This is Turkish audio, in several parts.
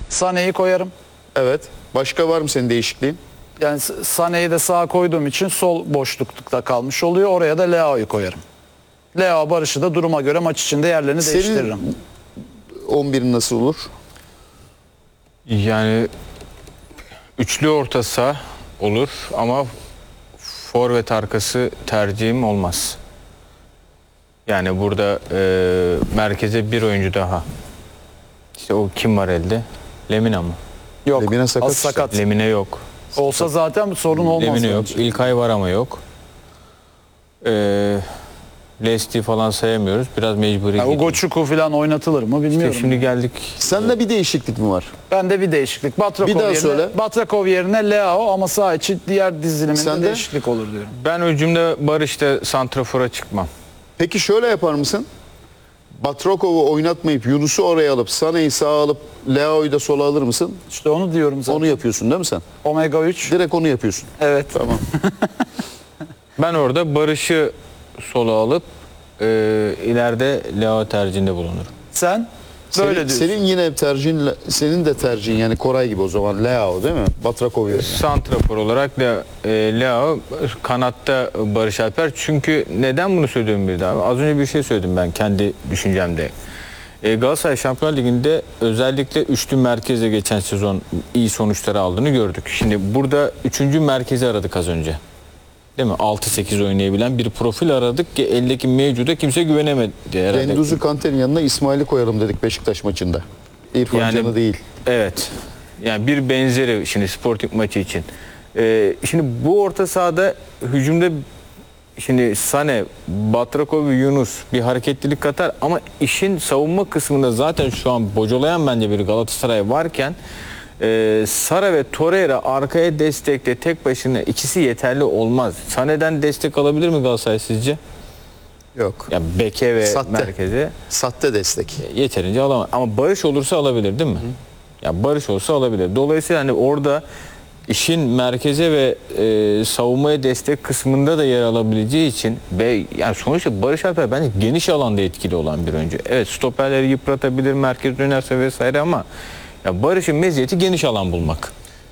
Sané'yi koyarım. Evet. Başka var mı senin değişikliğin? Yani Sané'yi de sağa koyduğum için sol boşlukta kalmış oluyor. Oraya da Leao'yu koyarım. Leao, Barış'ı da duruma göre maç içinde yerlerini değiştiririm. 11'in nasıl olur? Yani üçlü orta saha olur ama forvet arkası tercihim olmaz. Yani burada merkeze bir oyuncu daha. İşte o kim var elde? Lemina mı? Yok. Lemina sakat az işte. sakat. Lemina yok. Olsa zaten bir sorun olmaz. Lemina yok. bence. İlkay var ama yok. Lesti falan sayamıyoruz. Biraz mecburi Yani gidiyor. Ugochukwu falan oynatılır mı bilmiyorum. İşte şimdi geldik. Sende bir değişiklik mi var? Bende bir değişiklik. Bir daha söyle. Batrakov yerine Leao ama sağ içi diğer diziliminde Sen de? değişiklik olur diyorum. Ben hücumda Barış'ta santrafora çıkmam. Peki şöyle yapar mısın? Batrakov'u oynatmayıp Yunus'u oraya alıp Sané'yi sağa alıp Leao'yu da sola alır mısın? İşte onu diyorum zaten. Onu yapıyorsun değil mi sen? Omega 3. Direkt onu yapıyorsun. Evet. Tamam. Ben orada Barış'ı sola alıp ileride Leao tercihinde bulunurum. Sen böyle diyorsun. Senin yine tercihin, senin de tercihin yani Koray gibi o zaman Leao değil mi? Batrakov yerine. Santrafor olarak da Leao, kanatta Barış Alper. Çünkü neden bunu söylüyorum bir daha? Az önce bir şey söyledim ben kendi düşüncemde. Galatasaray Şampiyonlar Ligi'nde özellikle üçlü merkezle geçen sezon iyi sonuçları aldığını gördük. Şimdi burada üçüncü merkezi aradık az önce. Değil mi? 6-8 oynayabilen bir profil aradık ki eldeki mevcuda kimse güvenemedi herhalde. Genduzi Kanter'in yanına İsmail'i koyalım dedik Beşiktaş maçında. İrfan Yani- Can'ı değil. Evet. Yani bir benzeri şimdi Sporting maçı için. Şimdi bu orta sahada hücumda şimdi Sané, Batrakov ve Yunus bir hareketlilik katar ama işin savunma kısmında zaten şu an bocalayan bence bir Galatasaray varken Sara ve Torreira arkaya destekle tek başına ikisi yeterli olmaz. Sané'den destek alabilir mi Galatasaray sizce? Yok. Ya beke ve Sahte. merkeze Sahte destek. yeterince alamaz. Ama Barış olursa alabilir değil mi? Ya Barış olsa alabilir. Dolayısıyla hani orada işin merkeze ve savunmaya destek kısmında da yer alabileceği için ve yani sonuçta Barış Alper bence geniş alanda etkili olan bir oyuncu. Evet, stoperleri yıpratabilir, merkez dönerse vesaire ama ya Barış'ın meziyeti geniş alan bulmak.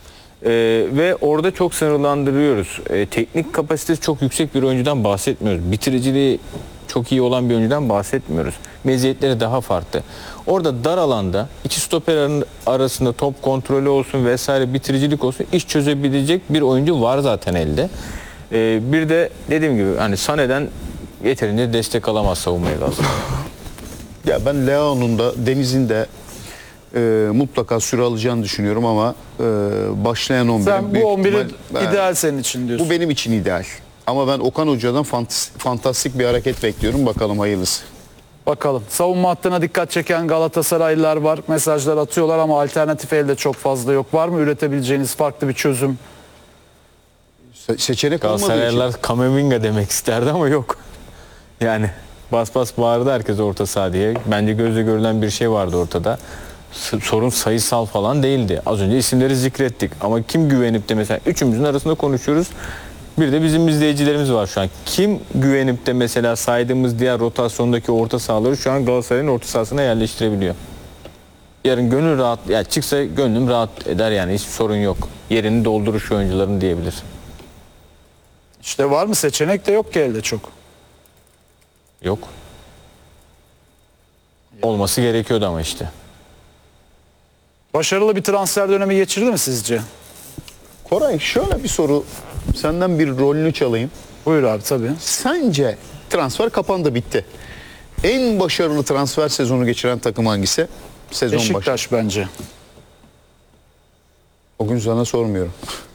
Ve orada çok sınırlandırıyoruz. Teknik kapasitesi çok yüksek bir oyuncudan bahsetmiyoruz. Bitiriciliği çok iyi olan bir oyuncudan bahsetmiyoruz. Meziyetleri daha farklı. Orada dar alanda iki stoper arasında top kontrolü olsun vesaire bitiricilik olsun iş çözebilecek bir oyuncu var zaten elde. Bir de dediğim gibi hani Sané'den yeterince destek alamaz savunmaya Galatasaray. Ya ben Leao'nun da Deniz'in de mutlaka süre alacağını düşünüyorum ama başlayan 11'in Sen bu büyük 11'i ihtimal- ideal senin için diyorsun. Bu benim için ideal. Ama ben Okan Hoca'dan fantastik bir hareket bekliyorum. Bakalım hayırlısı. Bakalım. Savunma hattına dikkat çeken Galatasaraylılar var. Mesajlar atıyorlar ama alternatif elde çok fazla yok. Var mı üretebileceğiniz farklı bir çözüm? Seçenek olmadığı için. Galatasaraylılar Kamavinga demek isterdi ama yok. Yani bas bas bağırdı herkes orta saha diye. Bence gözle görülen bir şey vardı ortada. Sorun sayısal falan değildi. Az önce isimleri zikrettik. Ama kim güvenip de mesela üçümüzün arasında konuşuyoruz. Bir de bizim izleyicilerimiz var şu an. Kim güvenip de mesela saydığımız diğer rotasyondaki orta sahaları şu an Galatasaray'ın orta sahasına yerleştirebiliyor. Yarın gönül rahat, ya çıksa gönlüm rahat eder yani hiç sorun yok. Yerini dolduruş oyuncuların diyebilir. İşte var mı seçenek de yok ki elde çok. Yok. Olması gerekiyordu ama işte. Başarılı bir transfer dönemi geçirdi mi sizce? Koray şöyle bir soru. Senden bir rolünü çalayım. Buyur abi tabii. Sence transfer kapandı bitti. En başarılı transfer sezonu geçiren takım hangisi? Sezon başı. Beşiktaş bence. O gün sana sormuyorum.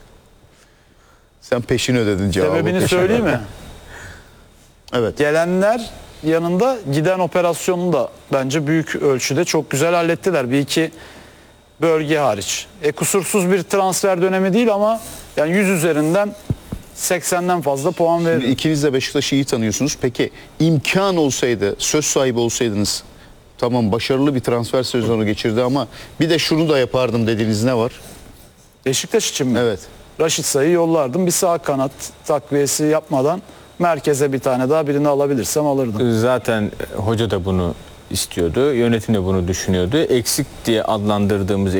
Sen peşin ödedin cevabı. Sebebini peşin söyleyeyim verdin. mi? Evet. Gelenler yanında giden operasyonu da bence büyük ölçüde çok güzel hallettiler. Bir iki bölge hariç. Kusursuz bir transfer dönemi değil ama yani 100 üzerinden 80'den fazla puan verir. İkiniz de Beşiktaş'ı iyi tanıyorsunuz. Peki imkan olsaydı, söz sahibi olsaydınız, tamam başarılı bir transfer sezonu geçirdi ama bir de şunu da yapardım dediğiniz ne var? Beşiktaş için mi? Evet. Raşit Say'ı yollardım. Bir sağ kanat takviyesi yapmadan merkeze bir tane daha birini alabilirsem alırdım. Zaten hoca da bunu istiyordu. Yönetim de bunu düşünüyordu. Eksik diye adlandırdığımız